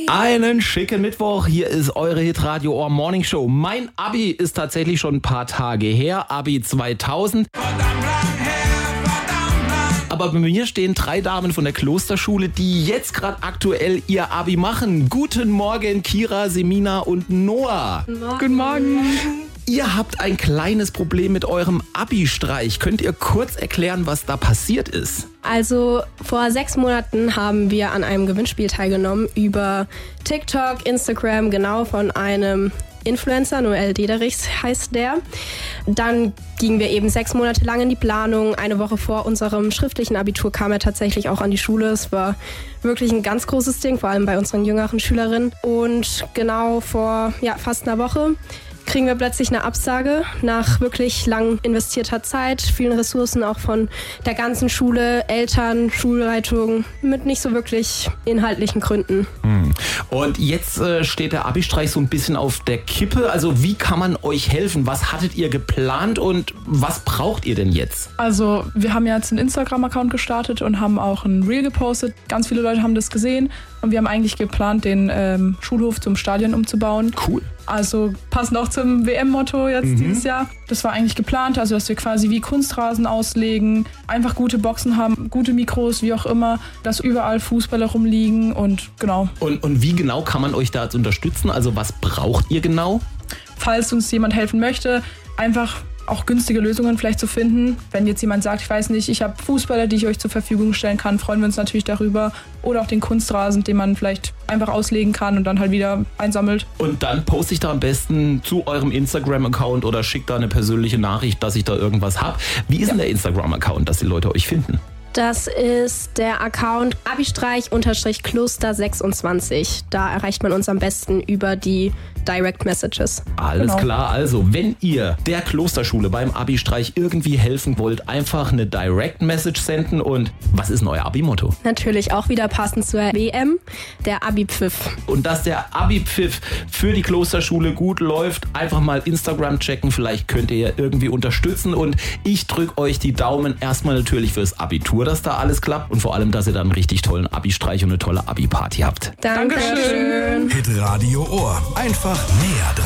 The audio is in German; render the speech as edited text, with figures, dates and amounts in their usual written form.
Einen schicken Mittwoch, hier ist eure Hitradio Ohr Morning Show. Mein Abi ist tatsächlich schon ein paar Tage her, Abi 2000. Aber bei mir stehen 3 Damen von der Klosterschule, die jetzt gerade aktuell ihr Abi machen. Guten Morgen, Kira, Semina und Noah. Guten Morgen. Ihr habt ein kleines Problem mit eurem Abi-Streich. Könnt ihr kurz erklären, was da passiert ist? Also vor 6 Monaten haben wir an einem Gewinnspiel teilgenommen über TikTok, Instagram, genau von einem Influencer, Noel Dederichs heißt der. Dann gingen wir eben 6 Monate lang in die Planung. Eine Woche vor unserem schriftlichen Abitur kam er tatsächlich auch an die Schule. Es war wirklich ein ganz großes Ding, vor allem bei unseren jüngeren Schülerinnen. Und genau vor fast einer Woche kriegen wir plötzlich eine Absage nach wirklich lang investierter Zeit, vielen Ressourcen auch von der ganzen Schule, Eltern, Schulleitung mit nicht so wirklich inhaltlichen Gründen. Und jetzt steht der Abi-Streich so ein bisschen auf der Kippe. Also wie kann man euch helfen? Was hattet ihr geplant und was braucht ihr denn jetzt? Also wir haben jetzt einen Instagram-Account gestartet und haben auch ein Reel gepostet. Ganz viele Leute haben das gesehen und wir haben eigentlich geplant, den Schulhof zum Stadion umzubauen. Cool. Also passend auch zum WM-Motto jetzt dieses Jahr. Das war eigentlich geplant, also dass wir quasi wie Kunstrasen auslegen, einfach gute Boxen haben, gute Mikros, wie auch immer, dass überall Fußballer rumliegen und genau. Und wie genau kann man euch da jetzt unterstützen? Also was braucht ihr genau? Falls uns jemand helfen möchte, einfach auch günstige Lösungen vielleicht zu finden. Wenn jetzt jemand sagt, ich weiß nicht, ich habe Fußballer, die ich euch zur Verfügung stellen kann, freuen wir uns natürlich darüber. Oder auch den Kunstrasen, den man vielleicht einfach auslegen kann und dann halt wieder einsammelt. Und dann poste ich da am besten zu eurem Instagram-Account oder schickt da eine persönliche Nachricht, dass ich da irgendwas habe. Wie ist denn der Instagram-Account, dass die Leute euch finden? Das ist der Account abistreich_kloster26. Da erreicht man uns am besten über die Direct Messages. Alles klar, also wenn ihr der Klosterschule beim Abi-Streich irgendwie helfen wollt, einfach eine Direct Message senden. Und was ist denn euer Abi-Motto? Natürlich auch wieder passend zur WM, der Abi-Pfiff. Und dass der Abi-Pfiff für die Klosterschule gut läuft, einfach mal Instagram checken, vielleicht könnt ihr ja irgendwie unterstützen. Und ich drücke euch die Daumen erstmal natürlich fürs Abitur, dass da alles klappt und vor allem, dass ihr dann einen richtig tollen Abi-Streich und eine tolle Abi-Party habt. Dankeschön. Hitradio Ohr. Einfach näher dran.